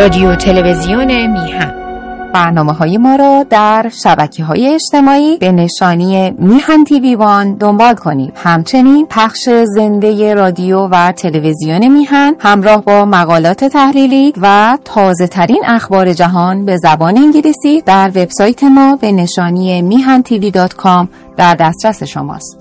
رادیو تلویزیون میهن. برنامه‌های ما را در شبکه‌های اجتماعی به نشانی میهن تیوی وان دنبال کنید. همچنین پخش زنده رادیو و تلویزیون میهن همراه با مقالات تحلیلی و تازه‌ترین اخبار جهان به زبان انگلیسی در وبسایت ما به نشانی mihan.tv.com در دسترس شماست.